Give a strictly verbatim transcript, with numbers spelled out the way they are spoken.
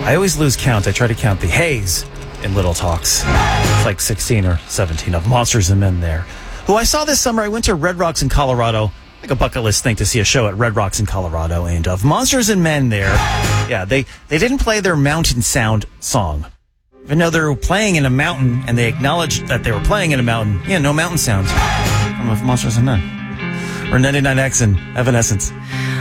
I always lose count. I try to count the Haze in Little Talks. It's like sixteen or seventeen of Monsters and Men there. Who I saw this summer, I went to Red Rocks in Colorado. Like a bucket list thing to see a show at Red Rocks in Colorado. And of Monsters and Men there, yeah, they, they didn't play their Mountain Sound song. Even though they were playing in a mountain, and they acknowledged that they were playing in a mountain. Yeah, no mountain sound from of Monsters and Men. Or ninety-nine X and Evanescence.